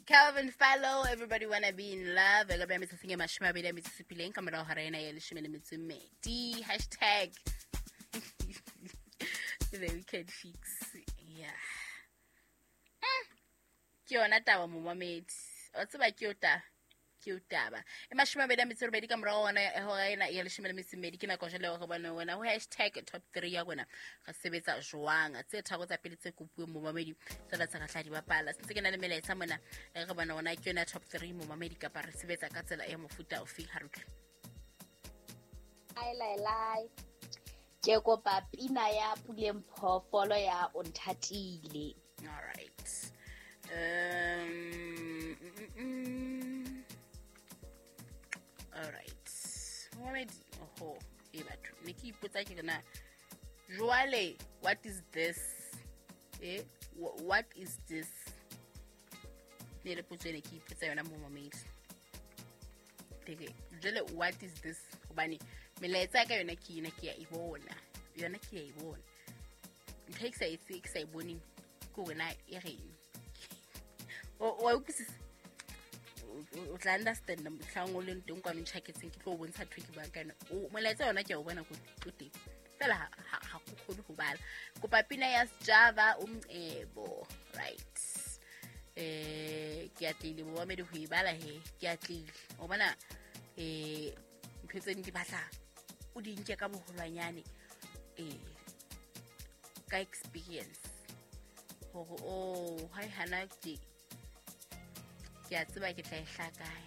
Calvin Fallow, everybody wanna be in love. Elabra mi tsinge mashima bela mi tsipileng kamera harena ya leshime le metsumedi hashtag the weekend fix. Yeah. Ke yona taba mo mamedi. O tseba ke yota. Ke utaba emashima bela mitsebedi ka mora ona ho ena ya leshime le metsumedi ke na go jela go bona wena ho hashtag top 3 ya gona ga sebetsa jwang tse thako tsa pele tse kopuwe mo mamedi tsela tsa gatlha di bapala sentse ke na le melaetsa mona go bona ona ke yona top 3 mo mamedi ka pa re sebetsa ka tsela ya mofuta o fi harutlwe lai ke go papina ya Pulempho follow ya onthatile. All right. All right. Mohammed, oh, batho ne ke ipotsa ke na jwale what is this? What is this? Ne le potso ne ke ipotsa yona mo Mohammed. Jwale what is this? Hobane melaetsa ka yona ke ina ke ya ibona. Yona ke ya ibona. Ntho e ke sa ibone ko wena e reng. O utlwisisa o tla understand mhlangolo le nteng kwa ntshaketseng ke tlo bontsha tricky ba kana o molaetsa yona ke ya o bona go teng fela ha go khone go bala go papina ya Java umcebo right ke atlile bo ba me di go ibala he ke atlile o bona mphetsen di batla o di nke ka boholwanyane ka experience go o hai hana ke ya tseba ke tla kae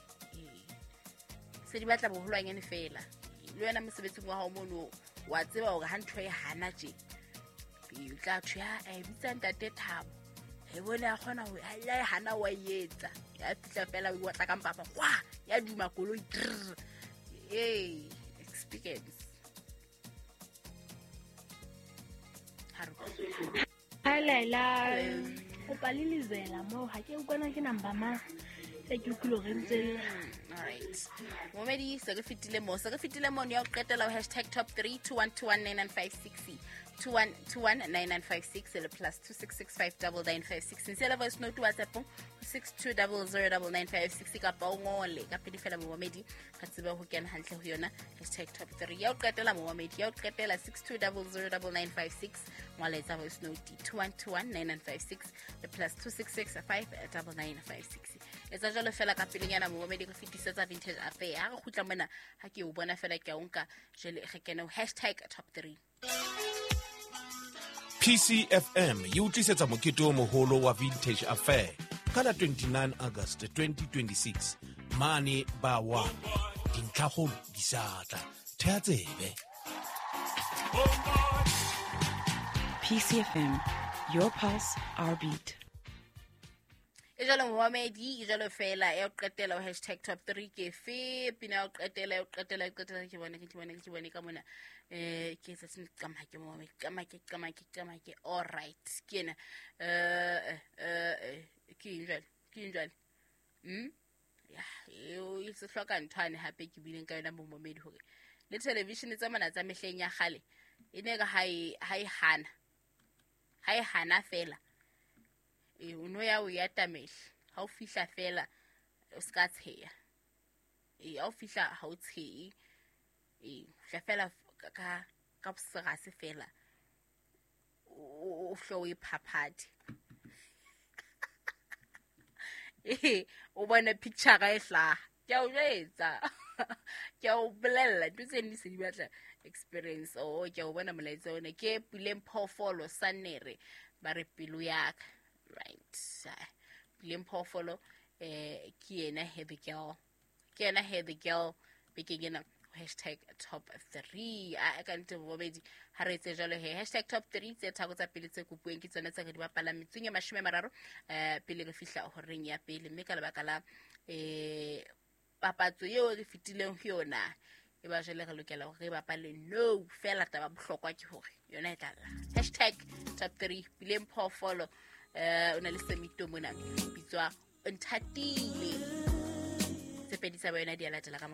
se di batla boholwanyane fela le wena mosebetsing wa hao mono wa tseba hore ha ntho e hana tje e tla tsha e bitsa ntate Thabo e bone a khona ho ya hana wa yetsa ya fitla fela o tla ka mpapa kwa ya duma koloi experience Laila o palilizela mo ha ke ukwana ke namba ma se ke utlwile re ntse all right momedi se ke fitile mo ya o qetela o #top3 21219956 21219956 le +266599956 nsela voice note WhatsApp 62009956 ka pa ngole ka pedi fela momedi ka tseba ho kena hantle ho yona #top3 ya o qetela momedi ya o qetela 62009956 ngwaletsa voice note 21219956 le +266599956 etsa jalo fela ka pelenyana momedi go fitisetsa vintage affair ha go khutla mona ha ke o bona fela ke a onka jele ge kena #top3 PCFM e utlisetsa mokete o moholo wa Vintage Affair ka la 29 August 2026 mane ba wa dintlhago disata thea tsebe PCFM, your pulse, our beat. Ejalo Mohamedi ejalo fela e o qetela o #top3 ke fe pina o qetela ke bona ka mona ke se seng ka make Mohamedi ka make all right ke ena ke njalo ya e se hloka nthwane hape ke bileng ka yona mo Mohamedi hore le television tsa mana tsa mehleng ya khale e ne ka hai hana fela uno ya o ya tamele ha o fihla fela o ska tsheya ha o fihla ha o tsheyi fihla fela ka bosega se fela o hlo e phaphadi o bona picture ga e hla ke o jetsa ke o bolella dutse ni se di batla experience ke o bona molaetsa ona ke Pulempho follow sanere ba re pilu yaka right Pulempho follow ke ena heavy girl be ke gena #top3 a ka nte bobedi ha re tse jalo he #top3 tse thako tsa pele tse kopueng ke tsona tsa re di bapala metseng ya 30 pele re fihla ho reng ya pele mme ka lebaka la papatso eo re fitileng ho yona e ba jele re lokela hore re bapale no fela taba bohlokwa ke hore yona e tlala #top3 Pulempho follow ona le semito mona bitswa nthatile tse pedi tsa bona di a latela ka